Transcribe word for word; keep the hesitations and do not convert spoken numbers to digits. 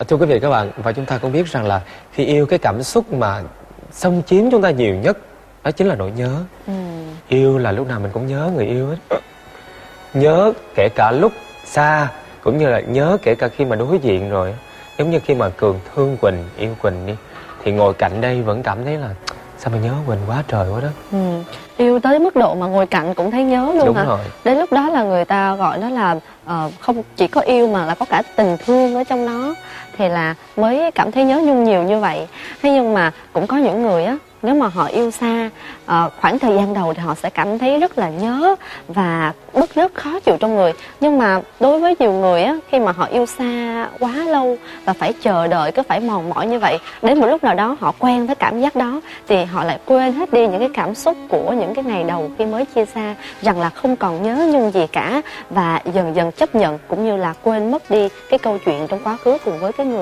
Thưa quý vị các bạn, và chúng ta cũng biết rằng là khi yêu, cái cảm xúc mà xâm chiếm chúng ta nhiều nhất đó chính là nỗi nhớ. Ừ. Yêu là lúc nào mình cũng nhớ người yêu hết. Nhớ kể cả lúc xa, cũng như là nhớ kể cả khi mà đối diện rồi. Giống như khi mà Cường thương Quỳnh, yêu Quỳnh đi, thì ngồi cạnh đây vẫn cảm thấy là sao mà nhớ Quỳnh quá trời quá đó. Ừ. Yêu tới mức độ mà ngồi cạnh cũng thấy nhớ luôn. Đúng hả? rồi. Đến lúc đó là người ta gọi nó là uh, không chỉ có yêu mà là có cả tình thương ở trong đó, thì là mới cảm thấy nhớ nhung nhiều như vậy. Thế nhưng mà cũng có những người á, nếu mà họ yêu xa uh, khoảng thời gian đầu thì họ sẽ cảm thấy rất là nhớ và bứt rứt khó chịu trong người. Nhưng mà đối với nhiều người á, khi mà họ yêu xa quá lâu và phải chờ đợi, cứ phải mòn mỏi như vậy, đến một lúc nào đó họ quen với cảm giác đó thì họ lại quên hết đi những cái cảm xúc của những cái ngày đầu khi mới chia xa, rằng là không còn nhớ nhung gì cả, và dần dần chấp nhận cũng như là quên mất đi cái câu chuyện trong quá khứ cùng với cái người